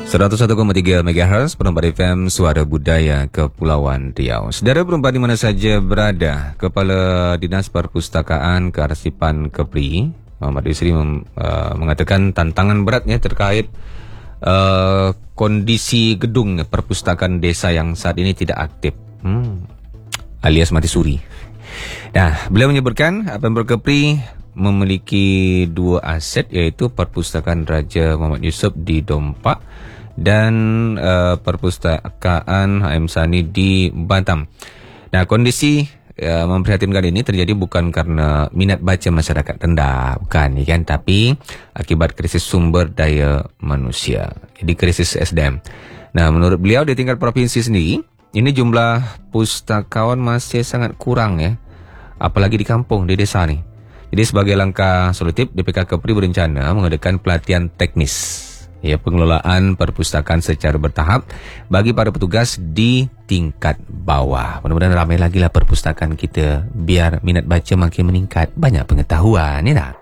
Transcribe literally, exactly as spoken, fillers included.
seratus satu koma tiga megahertz Perempat F M Suara Budaya Kepulauan Riau. Saudara perempat di mana saja berada, Kepala Dinas Perpustakaan Kearsipan Kepri Muhammad Yusri mem, uh, mengatakan tantangan beratnya terkait uh, kondisi gedung perpustakaan desa yang saat ini tidak aktif, hmm, alias mati suri. Nah, beliau menyebutkan Pemprov Kepri memiliki dua aset, iaitu Perpustakaan Raja Muhammad Yusof di Dompak dan uh, Perpustakaan H M Sani di Batam. Nah, kondisi uh, memprihatinkan ini terjadi bukan karena minat baca masyarakat rendah, bukan, ya kan? Tapi akibat krisis sumber daya manusia, jadi krisis S D M. Nah, menurut beliau di tingkat provinsi sendiri, ini jumlah pustakawan masih sangat kurang, ya, apalagi di kampung, di desa nih. Jadi sebagai langkah solutif, D P K Kepri berencana mengadakan pelatihan teknis, ya, pengelolaan perpustakaan secara bertahap bagi para petugas di tingkat bawah. Mudah-mudahan ramai lagi lah perpustakaan kita biar minat baca makin meningkat, banyak pengetahuan, ya tak?